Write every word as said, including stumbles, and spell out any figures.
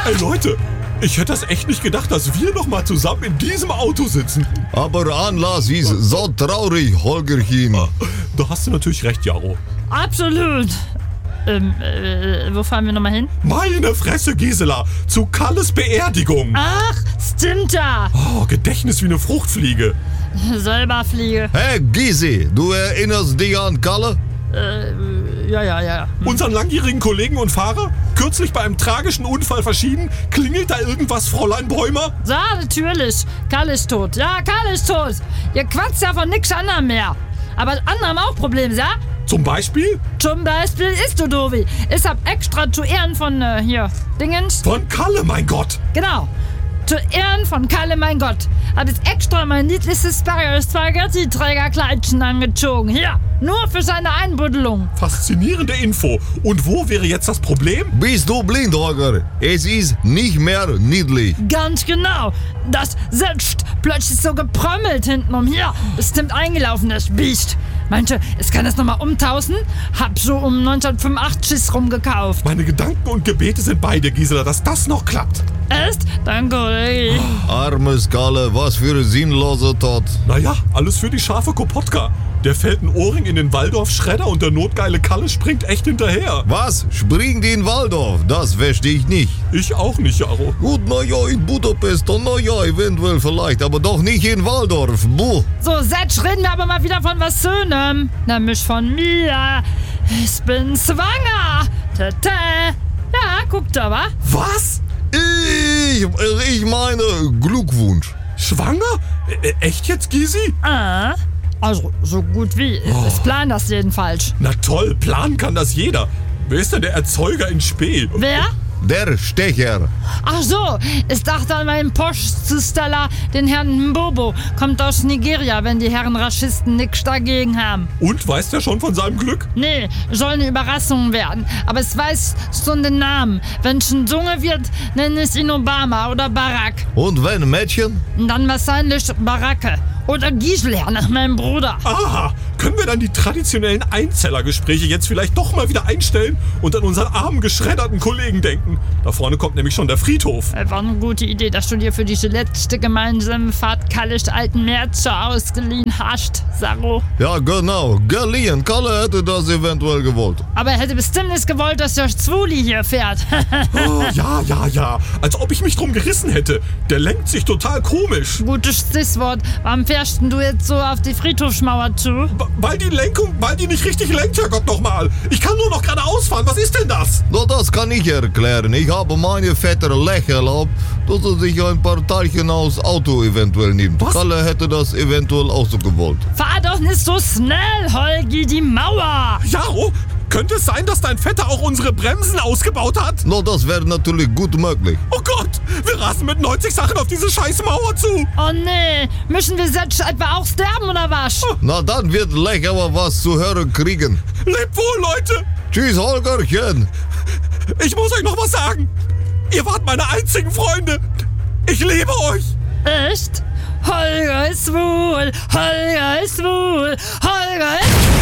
Ey Leute, ich hätte das echt nicht gedacht, dass wir noch mal zusammen in diesem Auto sitzen. Aber Anlass ist so traurig, Holgerchen. Da hast du natürlich recht, Jaro. Absolut. Ähm, äh, wo fahren wir nochmal hin? Meine Fresse, Gisela, zu Kalles Beerdigung. Ach, stimmt ja. Oh, Gedächtnis wie eine Fruchtfliege. Selber Fliege. Hey Gysi, du erinnerst dich an Kalle? Äh, ja, ja, ja. Hm. Unseren langjährigen Kollegen und Fahrer? Kürzlich bei einem tragischen Unfall verschieden? Klingelt da irgendwas, Fräulein Bäumer? Ja, natürlich. Karl ist tot. Ja, Karl ist tot. Ihr quatscht ja von nix anderem mehr. Aber andere haben auch Probleme, ja? Zum Beispiel? Zum Beispiel ist du Dovi. Ich hab extra zu Ehren von, äh, hier, Dingens. Von Kalle, mein Gott. Genau. Zu Ehren von Kalle, mein Gott, hab ich extra mein niedlichstes Spaghetti-Trägerkleidchen angezogen. Hier, nur für seine Einbuddelung. Faszinierende Info. Und wo wäre jetzt das Problem? Bist du blind, Holger? Es ist nicht mehr niedlich. Ganz genau. Das sitzt plötzlich so geprömmelt hintenrum. Hier, bestimmt eingelaufen, das Biest. Meinte, ich kann das nochmal umtauschen? Hab so um neunzehnhundertfünfundachtzig rumgekauft. Meine Gedanken und Gebete sind bei dir, Gisela, dass das noch klappt. Echt? Danke, Olli. Armes Kalle, was für ein sinnloser Tod. Naja, alles für die scharfe Kopotka. Der fällt ein Ohrring in den Waldorf-Schredder und der notgeile Kalle springt echt hinterher. Was? Springt in Waldorf? Das verstehe ich nicht. Ich auch nicht, Jaro. Gut, na ja, in Budapest, na ja, eventuell vielleicht, aber doch nicht in Waldorf. Buh. So, Setsch, reden wir aber mal wieder von was Schönem. Nämlich von mir. Ich bin schwanger. Tata. Ja, guckt da, wa? Was? Ich, ich meine, Glückwunsch. Schwanger? Äh, echt jetzt, Gysi? Ah, also so gut wie. Oh. Ich plan das jedenfalls. Na toll, planen kann das jeder. Wer ist denn der Erzeuger in Spee? Wer? Der Stecher. Ach so, ich dachte an meinen Postzusteller, den Herrn Mbobo. Kommt aus Nigeria, wenn die Herren Raschisten nichts dagegen haben. Und, weiß der schon von seinem Glück? Nee, soll eine Überraschung werden. Aber ich weiß schon den Namen. Wenn es ein Junge wird, nenne ich ihn Obama oder Barack. Und wenn Mädchen? Dann wahrscheinlich Baracke. Oder Gisela nach meinem Bruder. Aha, können wir dann die traditionellen Einzellergespräche jetzt vielleicht doch mal wieder einstellen und an unseren armen, geschredderten Kollegen denken? Da vorne kommt nämlich schon der Friedhof. War eine gute Idee, dass du dir für diese letzte gemeinsame Fahrt Kalles alten Märzer ausgeliehen hast, Saro. Ja, genau. Geliehen. Kalle hätte das eventuell gewollt. Aber er hätte bestimmt nicht gewollt, dass der Zwuli hier fährt. Oh, ja, ja, ja. Als ob ich mich drum gerissen hätte. Der lenkt sich total komisch. Gutes Stichwort. Warum fährst denn du jetzt so auf die Friedhofsmauer zu? B- weil die Lenkung, weil die nicht richtig lenkt, Herrgott nochmal. Ich kann nur noch geradeaus fahren. Was ist denn das? Na, das kann ich erklären. Ich habe meine Vetter Lech erlaubt, dass er sich ein paar Teilchen aus Auto eventuell nimmt. Was? Kalle hätte das eventuell auch so gewollt. Fahr doch nicht so schnell, Holgi, die Mauer. Jaro, könnte es sein, dass dein Vetter auch unsere Bremsen ausgebaut hat? Na, das wäre natürlich gut möglich. Oh Gott, wir rasen mit neunzig Sachen auf diese scheiß Mauer zu. Oh nee, müssen wir jetzt etwa auch sterben oder was? Na, dann wird Lech aber was zu hören kriegen. Lebt wohl, Leute. Tschüss, Holgerchen. Ich muss euch noch was sagen. Ihr wart meine einzigen Freunde. Ich liebe euch. Echt? Holger ist schwul, Holger ist schwul, Holger ist...